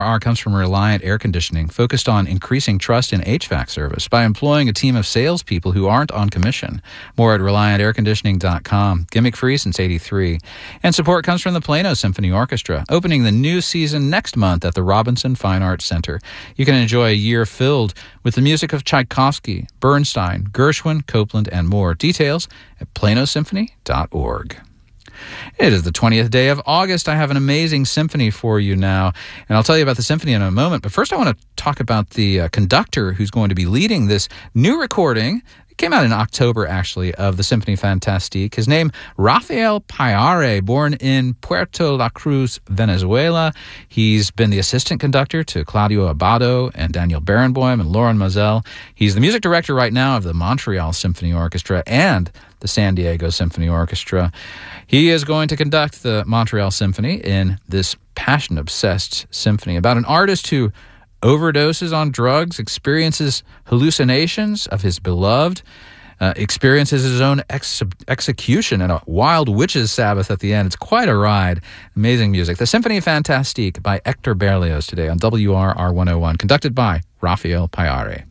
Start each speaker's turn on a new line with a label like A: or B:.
A: R comes from Reliant Air Conditioning, focused on increasing trust in HVAC service by employing a team of salespeople who aren't on commission. More at ReliantAirConditioning.com. Gimmick-free since '83. And support comes from the Plano Symphony Orchestra, opening the new season next month at the Robinson Fine Arts Center. You can enjoy a year filled with the music of Tchaikovsky, Bernstein, Gershwin, Copland, and more. Details at planosymphony.org. It is the 20th day of August. I have an amazing symphony for you now, and I'll tell you about the symphony in a moment. But first I want to talk about the conductor who's going to be leading this new recording. It came out in October, actually, of the Symphonie Fantastique. His name, Rafael Payare, born in Puerto La Cruz, Venezuela. He's been the assistant conductor to Claudio Abbado and Daniel Barenboim and Lauren Moselle. He's the music director right now of the Montreal Symphony Orchestra and the San Diego Symphony Orchestra. He is going to conduct the Montreal Symphony in this passion-obsessed symphony about an artist who overdoses on drugs, experiences hallucinations of his beloved, experiences his own execution and a wild witches' sabbath at the end. It's quite a ride. Amazing music. The Symphonie Fantastique by Hector Berlioz today on WRR 101, conducted by Rafael Payare.